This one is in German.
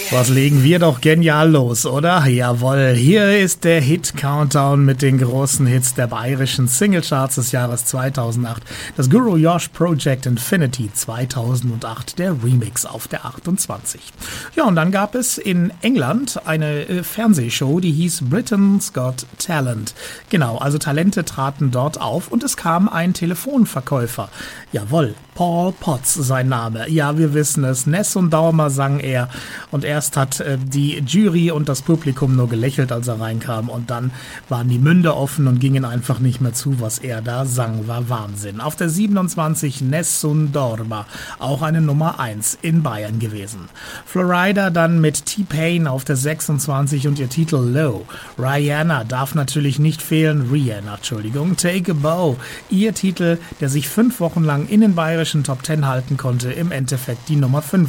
Was legen wir doch genial los, oder? Jawohl, hier ist der Hit-Countdown mit den großen Hits der bayerischen Singlecharts des Jahres 2008. Das Guru Josh Project Infinity 2008, der Remix auf der 28. Ja, und dann gab es in England eine Fernsehshow, die hieß Britain's Got Talent. Genau, also Talente traten dort auf und es kam ein Telefonverkäufer. Jawohl, Paul Potts sein Name. Ja, wir wissen es. Ness und Daumer sang er und erst hat die Jury und das Publikum nur gelächelt, als er reinkam und dann waren die Münder offen und gingen einfach nicht mehr zu, was er da sang. War Wahnsinn. Auf der 27 Nessun Dorma, auch eine Nummer 1 in Bayern gewesen. Florida dann mit T-Pain auf der 26 und ihr Titel Low. Rihanna darf natürlich nicht fehlen. Entschuldigung. Take a Bow, ihr Titel, der sich 5 Wochen lang in den bayerischen Top 10 halten konnte, im Endeffekt die Nummer 5